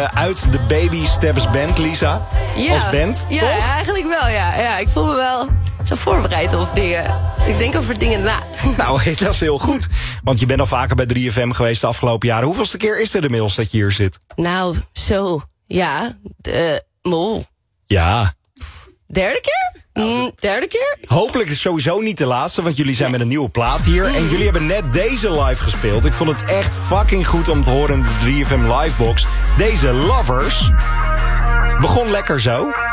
uit de Baby Steps Band, Lisa? Ja. Als band? Ja, toch? eigenlijk wel, ja. Ik voel me wel zo voorbereid op dingen. Ik denk over dingen na. Nou, dat is heel goed. Want je bent al vaker bij 3FM geweest de afgelopen jaren. Hoeveelste keer is het inmiddels dat je hier zit? Nou, zo. Ja. Ja. Derde keer? Derde keer? Hopelijk is het sowieso niet de laatste, want jullie zijn met een nieuwe plaat hier. En jullie hebben net deze live gespeeld. Ik vond het echt fucking goed om te horen in de 3FM Livebox. Deze Lovers begon lekker zo.